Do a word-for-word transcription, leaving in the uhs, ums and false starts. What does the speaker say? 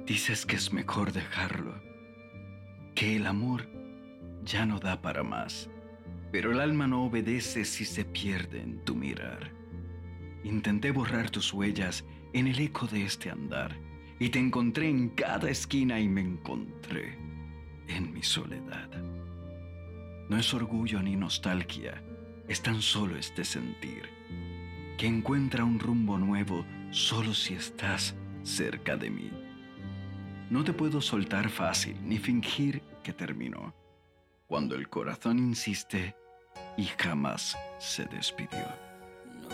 Dices que es mejor dejarlo, que el amor ya no da para más, pero el alma no obedece si se pierde en tu mirar. Intenté borrar tus huellas en el eco de este andar, y te encontré en cada esquina y me encontré en mi soledad. No es orgullo ni nostalgia, es tan solo este sentir, que encuentra un rumbo nuevo solo si estás cerca de mí. No te puedo soltar fácil ni fingir que terminó, cuando el corazón insiste y jamás se despidió.